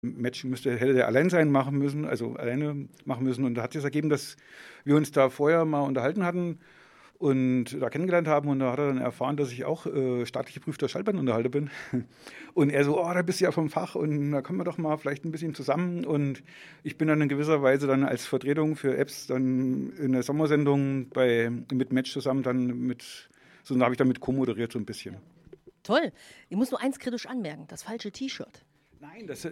Match hätte der alleine machen müssen. Und da hat sich ergeben, dass wir uns da vorher mal unterhalten hatten und da kennengelernt haben. Und da hat er dann erfahren, dass ich auch staatlich geprüfter Schallplattenunterhalter bin. Und er so, da bist du ja vom Fach und da kommen wir doch mal vielleicht ein bisschen zusammen. Und ich bin dann in gewisser Weise dann als Vertretung für Epps dann in der Sommersendung mit Match zusammen dann da habe ich dann mit co-moderiert so ein bisschen. Toll. Ich muss nur eins kritisch anmerken, das falsche T-Shirt. Nein, das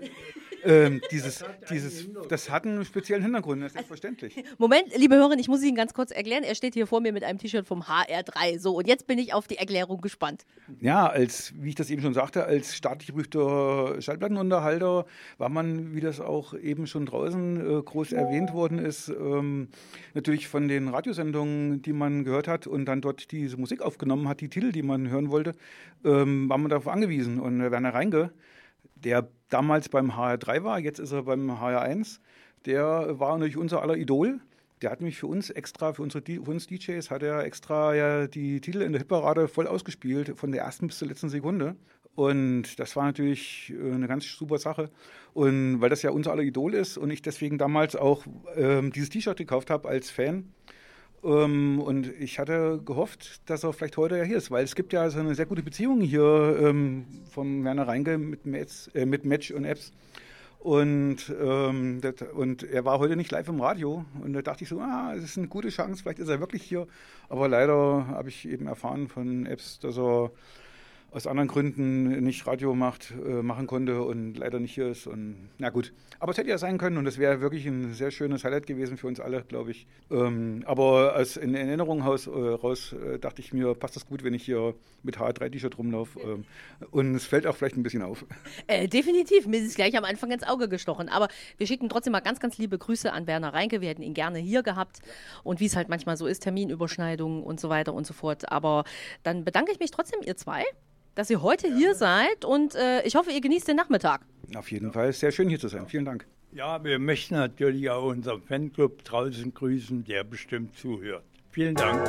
hat einen speziellen Hintergrund, das ist selbstverständlich. Moment, liebe Hörerin, ich muss Ihnen ganz kurz erklären. Er steht hier vor mir mit einem T-Shirt vom HR3. So, und jetzt bin ich auf die Erklärung gespannt. Ja, wie ich das eben schon sagte, als staatlich geprüfter Schallplattenunterhalter war man, wie das auch eben schon draußen groß erwähnt worden ist, natürlich von den Radiosendungen, die man gehört hat und dann dort diese Musik aufgenommen hat, die Titel, die man hören wollte, war man darauf angewiesen. Und Werner Reinke, der damals beim HR3 war, jetzt ist er beim HR1, der war natürlich unser aller Idol. Der hat nämlich für uns DJs, hat er extra ja die Titel in der Hitparade voll ausgespielt, von der ersten bis zur letzten Sekunde. Und das war natürlich eine ganz super Sache. Und weil das ja unser aller Idol ist und ich deswegen damals auch dieses T-Shirt gekauft habe als Fan. Und ich hatte gehofft, dass er vielleicht heute ja hier ist, weil es gibt ja so eine sehr gute Beziehung hier von Werner Reinke mit Match und Epps. Und er war heute nicht live im Radio. Und da dachte ich so, es ist eine gute Chance, vielleicht ist er wirklich hier. Aber leider habe ich eben erfahren von Epps, dass er aus anderen Gründen nicht Radio machen konnte und leider nicht hier ist. Und na gut, aber es hätte ja sein können und es wäre wirklich ein sehr schönes Highlight gewesen für uns alle, glaube ich. Aber als in Erinnerung raus dachte ich mir, passt das gut, wenn ich hier mit HR3-T-Shirt rumlaufe. Und es fällt auch vielleicht ein bisschen auf. Definitiv, mir ist es gleich am Anfang ins Auge gestochen. Aber wir schicken trotzdem mal ganz, ganz liebe Grüße an Werner Reinke. Wir hätten ihn gerne hier gehabt. Und wie es halt manchmal so ist, Terminüberschneidungen und so weiter und so fort. Aber dann bedanke ich mich trotzdem, ihr zwei, dass ihr heute hier seid und ich hoffe, ihr genießt den Nachmittag. Auf jeden Fall, sehr schön hier zu sein. Vielen Dank. Ja, wir möchten natürlich auch unseren Fanclub draußen grüßen, der bestimmt zuhört. Vielen Dank.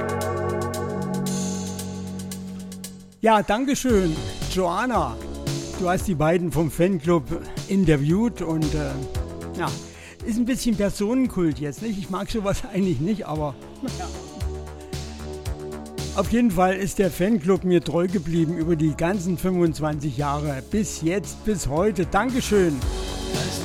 Ja, danke schön, Joanna. Du hast die beiden vom Fanclub interviewt und ist ein bisschen Personenkult jetzt, nicht? Ich mag sowas eigentlich nicht, aber naja. Auf jeden Fall ist der Fanclub mir treu geblieben über die ganzen 25 Jahre. Bis jetzt, bis heute. Dankeschön.